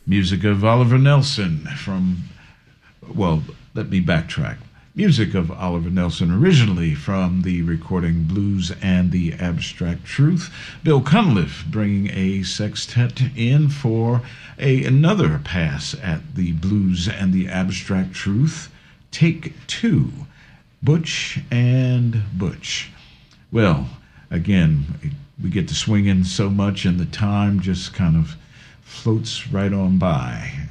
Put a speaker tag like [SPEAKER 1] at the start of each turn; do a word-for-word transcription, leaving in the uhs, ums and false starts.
[SPEAKER 1] Music of Oliver Nelson from, well, let me backtrack. Music of Oliver Nelson, originally from the recording Blues and the Abstract Truth. Bill Cunliffe bringing a sextet in for a, another pass at the Blues and the Abstract Truth. Take two, Butch and Butch. Well, again, we get to swing in so much and the time just kind of floats right on by.